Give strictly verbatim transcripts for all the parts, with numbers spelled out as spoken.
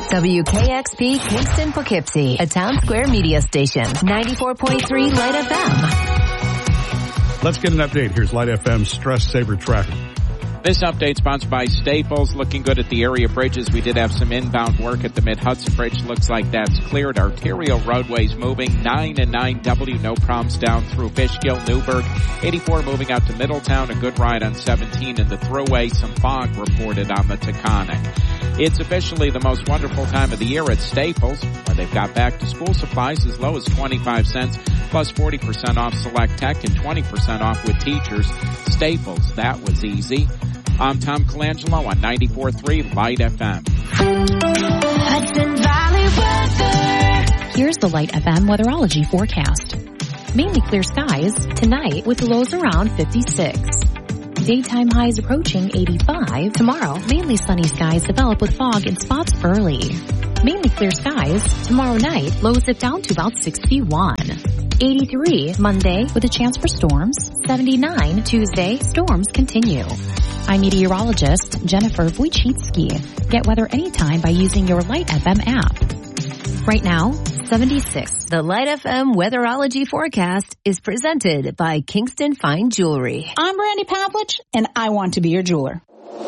W K X P Kingston Poughkeepsie, a Town Square media station. ninety-four point three Light F M. Let's get an update. Here's Light F M's Stress Saver traffic. This update sponsored by Staples. Looking good at the area bridges. We did have some inbound work at the Mid-Hudson Bridge. Looks like that's cleared. Arterial roadways moving. nine and nine W. No problems down through Fishkill, Newburgh. eighty-four moving out to Middletown. A good ride on seventeen in the Thruway. Some fog reported on the Taconic. It's officially the most wonderful time of the year at Staples, where they've got back-to-school supplies as low as twenty-five cents, plus forty percent off select tech and twenty percent off with teachers. Staples, that was easy. I'm Tom Colangelo on ninety-four point three Light F M. Hudson Valley weather. Here's the Light F M weatherology forecast. Mainly clear skies tonight with lows around fifty-six. Daytime highs approaching eighty-five. Tomorrow, mainly sunny skies develop with fog in spots early. Mainly clear skies. Tomorrow night, lows dip down to about sixty-one. eighty-three Monday with a chance for storms. seventy-nine Tuesday, storms continue. I'm meteorologist Jennifer Wojcicki. Get weather anytime by using your Light F M app. Right now, seventy-six. The Light F M weatherology forecast is presented by Kingston Fine Jewelry. I'm Brandy Pavlich, and I want to be your jeweler.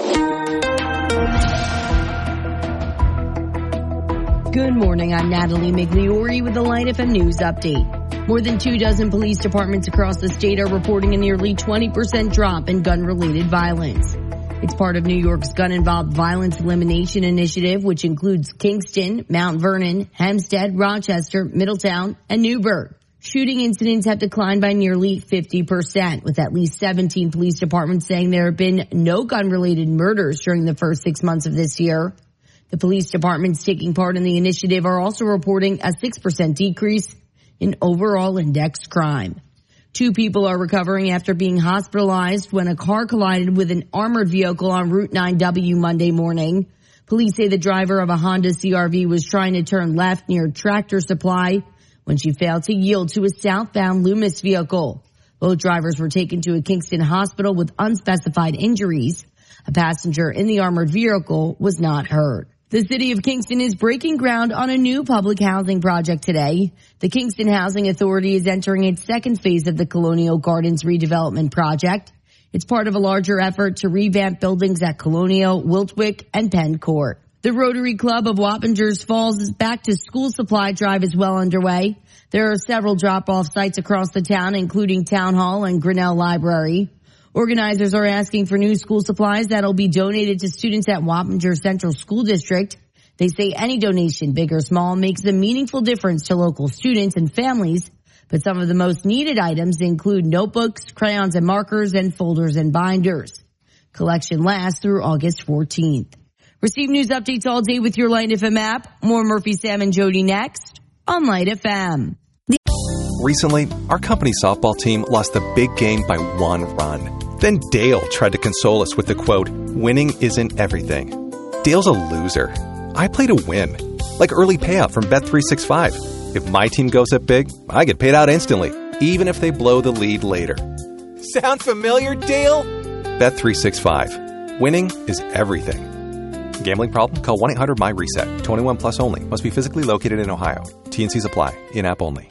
Good morning. I'm Natalie Migliori with the Light F M News Update. More than two dozen police departments across the state are reporting a nearly twenty percent drop in gun-related violence. It's part of New York's gun-involved violence elimination initiative, which includes Kingston, Mount Vernon, Hempstead, Rochester, Middletown, and Newburgh. Shooting incidents have declined by nearly fifty percent, with at least seventeen police departments saying there have been no gun-related murders during the first six months of this year. The police departments taking part in the initiative are also reporting a six percent decrease in overall index crime. Two people are recovering after being hospitalized when a car collided with an armored vehicle on Route nine W Monday morning. Police say the driver of a Honda C R V was trying to turn left near Tractor Supply when she failed to yield to a southbound Loomis vehicle. Both drivers were taken to a Kingston hospital with unspecified injuries. A passenger in the armored vehicle was not hurt. The city of Kingston is breaking ground on a new public housing project today. The Kingston Housing Authority is entering its second phase of the Colonial Gardens redevelopment project. It's part of a larger effort to revamp buildings at Colonial, Wiltwyck, and Penn Court. The Rotary Club of Wappingers Falls' back to school supply drive is well underway. There are several drop-off sites across the town, including Town Hall and Grinnell Library. Organizers are asking for new school supplies that'll be donated to students at Wappinger Central School District. They say any donation, big or small, makes a meaningful difference to local students and families. But some of the most needed items include notebooks, crayons and markers, and folders and binders. Collection lasts through August fourteenth. Receive news updates all day with your Light F M app. More Murphy, Sam, and Jody next on Light F M. Recently, our company softball team lost the big game by one run. Then Dale tried to console us with the quote, "Winning isn't everything." Dale's a loser. I play to win. Like early payout from Bet three sixty-five. If my team goes up big, I get paid out instantly, even if they blow the lead later. Sound familiar, Dale? Bet three sixty-five. Winning is everything. Gambling problem? Call one eight hundred M Y reset. twenty-one plus only. Must be physically located in Ohio. T and Cs apply. In-app only.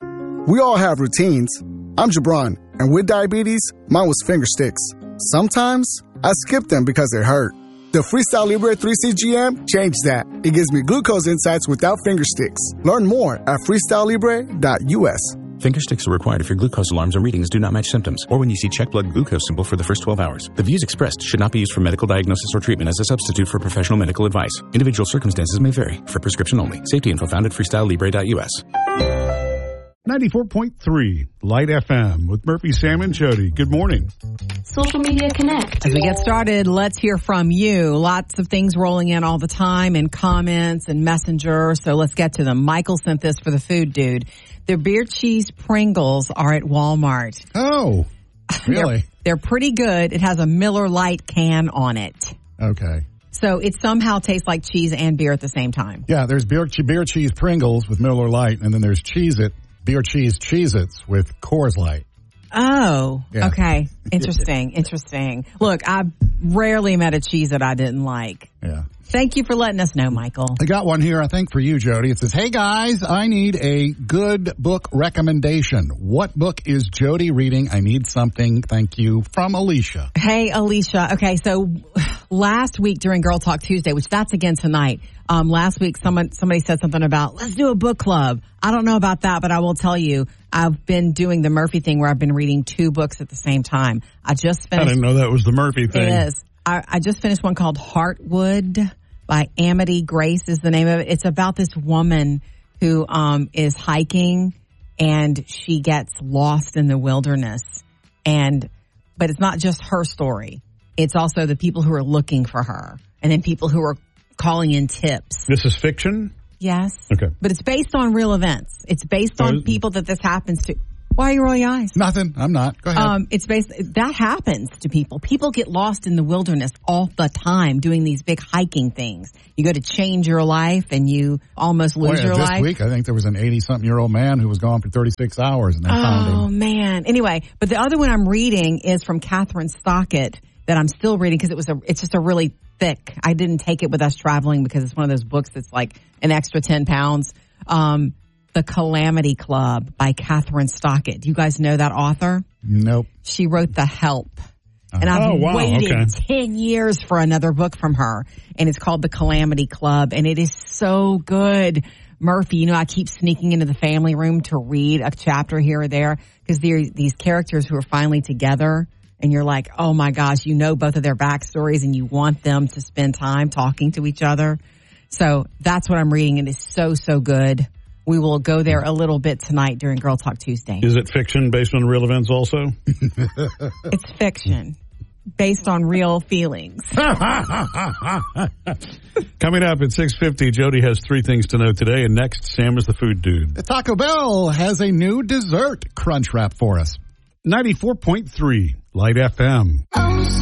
We all have routines. I'm Jabron, and with diabetes, mine was finger sticks. Sometimes, I skip them because they hurt. The Freestyle Libre three C G M changed that. It gives me glucose insights without finger sticks. Learn more at freestyle libre dot U S. Finger sticks are required if your glucose alarms or readings do not match symptoms, or when you see check blood glucose symbol for the first twelve hours. The views expressed should not be used for medical diagnosis or treatment as a substitute for professional medical advice. Individual circumstances may vary. For prescription only. Safety info found at freestyle libre dot U S. ninety-four point three Light F M with Murphy, Sam, and Jody. Good morning. Social Media Connect. As we get started, let's hear from you. Lots of things rolling in all the time in comments and Messenger, so let's get to them. Michael sent this for the food dude. Their beer cheese Pringles are at Walmart. Oh, really? they're, they're pretty good. It has a Miller Lite can on it. Okay. So it somehow tastes like cheese and beer at the same time. Yeah, there's beer, beer cheese Pringles with Miller Lite, and then there's Cheez-It, beer cheese Cheez-Its with Coors Light. Oh, Yeah. okay. Interesting, interesting. Look, I rarely met a cheese that I didn't like. Yeah. Thank you for letting us know, Michael. I got one here, I think, for you, Jody. It says, hey, guys, I need a good book recommendation. What book is Jody reading? I need something. Thank you. From Alicia. Hey, Alicia. Okay, so last week during Girl Talk Tuesday, which that's again tonight, um, last week someone somebody said something about, let's do a book club. I don't know about that, but I will tell you, I've been doing the Murphy thing where I've been reading two books at the same time. I just finished. I didn't know that was the Murphy thing. It is. I, I just finished one called Heartwood by Amity Grace is the name of it. It's about this woman who um, is hiking and she gets lost in the wilderness. And but it's not just her story. It's also the people who are looking for her and then people who are calling in tips. This is fiction? Yes. Okay. But it's based on real events. It's based on people that this happens to. Why are you rolling your eyes? Nothing. I'm not. Go ahead. Um, it's based, that happens to people. People get lost in the wilderness all the time doing these big hiking things. You go to change your life and you almost lose Boy, your this life. This week, I think there was an eighty-something-year-old man who was gone for thirty-six hours and they found him. Oh, man. Anyway, but the other one I'm reading is from Catherine Stockett that I'm still reading because it was a, it's just a really thick. I didn't take it with us traveling because it's one of those books that's like an extra ten pounds. Um, The Calamity Club by Catherine Stockett. Do you guys know that author? Nope. She wrote The Help. And I've oh, wow. waited okay. ten years for another book from her. And it's called The Calamity Club. And it is so good. Murphy, you know, I keep sneaking into the family room to read a chapter here or there because there are these characters who are finally together. And you're like, oh my gosh, you know both of their backstories and you want them to spend time talking to each other. So that's what I'm reading. And it's so, so good. We will go there a little bit tonight during Girl Talk Tuesday. Is it fiction based on real events also? It's fiction based on real feelings. Coming up at six fifty, Jody has three things to know today. And next, Sam is the food dude. The Taco Bell has a new dessert crunch wrap for us. ninety-four point three Light F M. Oh,